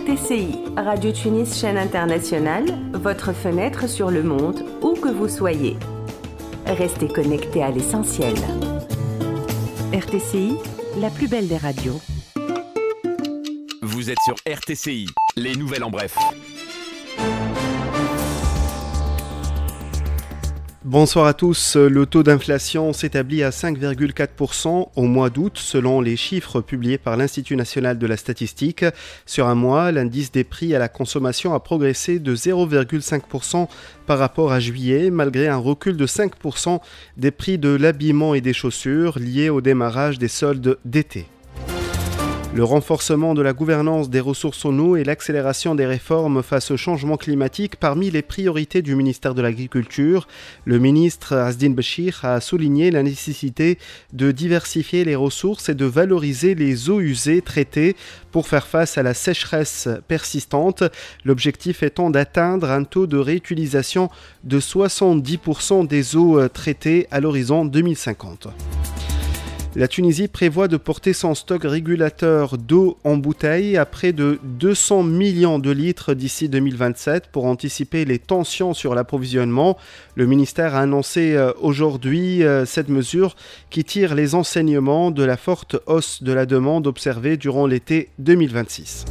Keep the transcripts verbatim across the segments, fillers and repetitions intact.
T C I, Radio Tunis chaîne internationale, votre fenêtre sur le monde, où que vous soyez. Restez connectés à l'essentiel. R T C I, la plus belle des radios. Vous êtes sur R T C I, les nouvelles en bref. Bonsoir à tous. Le taux d'inflation s'établit à cinq virgule quatre pour cent au mois d'août selon les chiffres publiés par l'Institut national de la statistique. Sur un mois, l'indice des prix à la consommation a progressé de zéro virgule cinq pour cent par rapport à juillet, malgré un recul de cinq pour cent des prix de l'habillement et des chaussures liés au démarrage des soldes d'été. Le renforcement de la gouvernance des ressources en eau et l'accélération des réformes face au changement climatique parmi les priorités du ministère de l'Agriculture. Le ministre Azdine Bechir a souligné la nécessité de diversifier les ressources et de valoriser les eaux usées traitées pour faire face à la sécheresse persistante. L'objectif étant d'atteindre un taux de réutilisation de soixante-dix pour cent des eaux traitées à l'horizon deux mille cinquante. La Tunisie prévoit de porter son stock régulateur d'eau en bouteille à près de deux cents millions de litres d'ici deux mille vingt-sept pour anticiper les tensions sur l'approvisionnement. Le ministère a annoncé aujourd'hui cette mesure qui tire les enseignements de la forte hausse de la demande observée durant l'été deux mille vingt-six.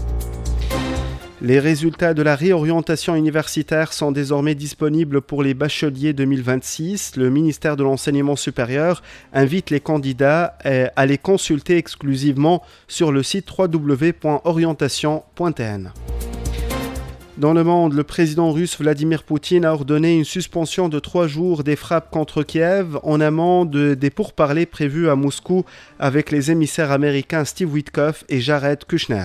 Les résultats de la réorientation universitaire sont désormais disponibles pour les bacheliers deux mille vingt-six. Le ministère de l'Enseignement supérieur invite les candidats à les consulter exclusivement sur le site w w w point orientation point t n. Dans le monde, le président russe Vladimir Poutine a ordonné une suspension de trois jours des frappes contre Kiev en amont de, des pourparlers prévus à Moscou avec les émissaires américains Steve Witkoff et Jared Kushner.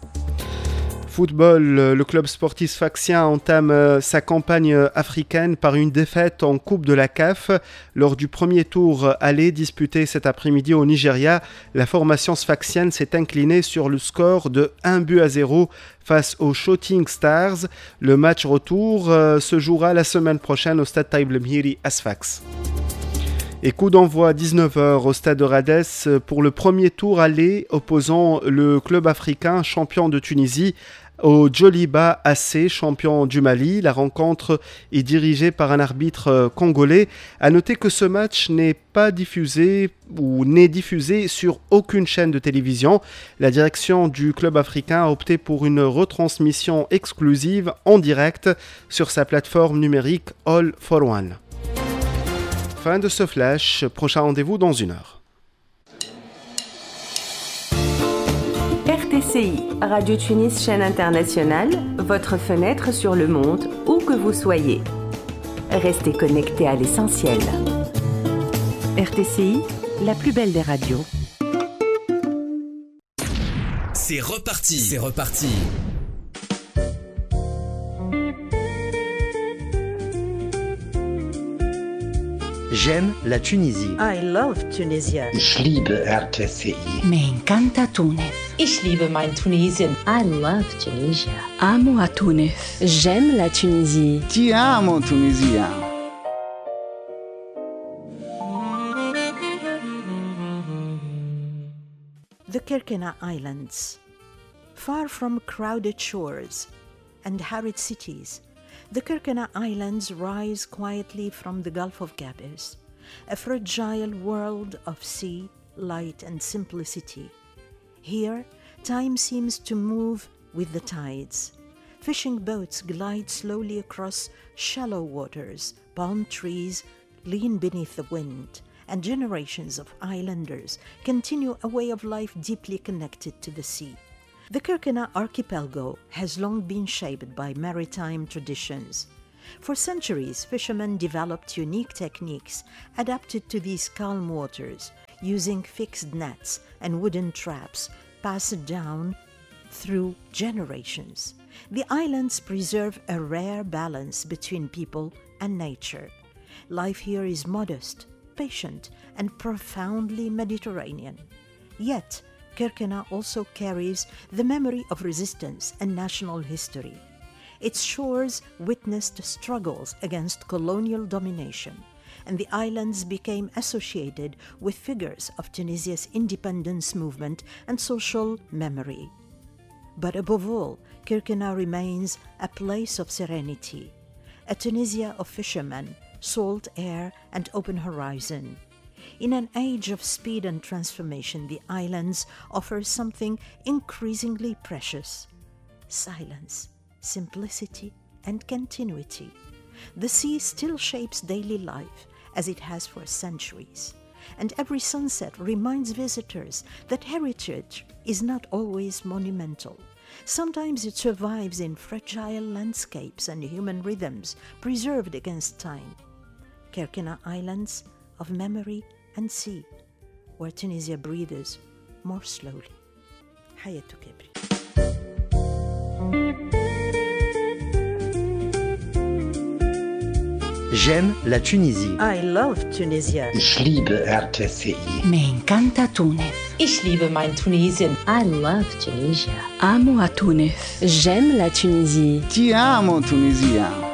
Football, le club sportif sfaxien entame sa campagne africaine par une défaite en Coupe de la C A F. Lors du premier tour aller disputé cet après-midi au Nigeria, la formation sfaxienne s'est inclinée sur le score de un but à zéro face aux Shooting Stars. Le match retour se jouera la semaine prochaine au stade Taïb Lemhiri à Sfax. Et coup d'envoi à dix-neuf heures au stade de Rades pour le premier tour aller opposant le club africain champion de Tunisie au Djoliba A C, champion du Mali. La rencontre est dirigée par un arbitre congolais. À noter que ce match n'est pas diffusé ou n'est diffusé sur aucune chaîne de télévision. La direction du club africain a opté pour une retransmission exclusive en direct sur sa plateforme numérique All for One. Fin de ce flash, prochain rendez-vous dans une heure. R T C I, Radio Tunis chaîne internationale, votre fenêtre sur le monde, où que vous soyez. Restez connectés à l'essentiel. R T C I, la plus belle des radios. C'est reparti, c'est reparti. J'aime la Tunisie. I love Tunisia. Ich liebe R T C I. Me encanta Tunis. Ich liebe mein Tunesien. I love Tunisia. Amo a Tunis. J'aime la Tunisie. Ti amo Tunisia. The Kerkena Islands. Far from crowded shores and harried cities, the Kerkena Islands rise quietly from the Gulf of Gabes, a fragile world of sea, light, and simplicity. Here, time seems to move with the tides. Fishing boats glide slowly across shallow waters, palm trees lean beneath the wind, and generations of islanders continue a way of life deeply connected to the sea. The Kerkena archipelago has long been shaped by maritime traditions. For centuries, fishermen developed unique techniques adapted to these calm waters, using fixed nets and wooden traps passed down through generations. The islands preserve a rare balance between people and nature. Life here is modest, patient, and profoundly Mediterranean. Yet, Kerkena also carries the memory of resistance and national history. Its shores witnessed struggles against colonial domination, and the islands became associated with figures of Tunisia's independence movement and social memory. But above all, Kirkena remains a place of serenity, a Tunisia of fishermen, salt air and open horizon. In an age of speed and transformation, the islands offer something increasingly precious: silence, simplicity, and continuity. The sea still shapes daily life as it has for centuries, and every sunset reminds visitors that heritage is not always monumental. Sometimes it survives in fragile landscapes and human rhythms preserved against time. Kirkena Islands of memory and sea, where Tunisia breathes more slowly. Hayatou Kebri. J'aime la Tunisie. I love Tunisia. Ich liebe R T C I. Me encanta Túnez. Ich liebe mein Tunesien. I love Tunisia. Amo a Túnez. J'aime la Tunisie. Ti amo Tunisia.